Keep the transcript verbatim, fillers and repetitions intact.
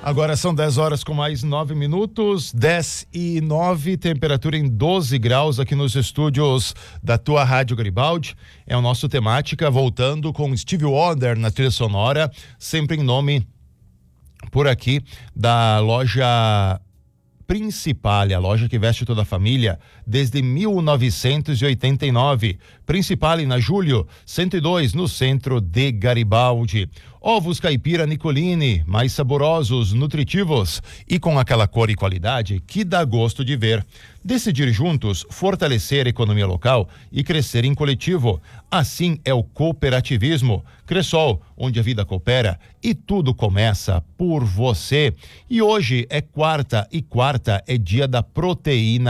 Agora são dez horas com mais nove minutos, dez e nove, temperatura em doze graus aqui nos estúdios da tua Rádio Garibaldi. É o nosso temática, voltando com Stevie Wonder na trilha sonora, sempre em nome por aqui da loja Principale, a loja que veste toda a família desde mil novecentos e oitenta e nove. Principale na Júlio cento e dois, no centro de Garibaldi. Ovos caipira Nicolini, mais saborosos, nutritivos e com aquela cor e qualidade que dá gosto de ver. Decidir juntos, fortalecer a economia local e crescer em coletivo. Assim é o cooperativismo. Cressol, onde a vida coopera e tudo começa por você. E hoje é quarta e quarta é dia da proteína